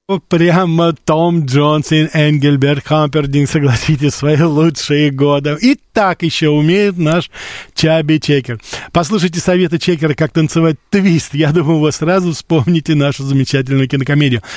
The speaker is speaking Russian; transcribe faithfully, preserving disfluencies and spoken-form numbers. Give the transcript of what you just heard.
Прямо Том Джонс и Энгельберт Хампердинг, согласитесь, свои лучшие годы. И так еще умеет наш Чаби Чекер. Послушайте советы Чекера, как танцевать твист. Я думаю, вы сразу вспомните нашу замечательную кинокомедию.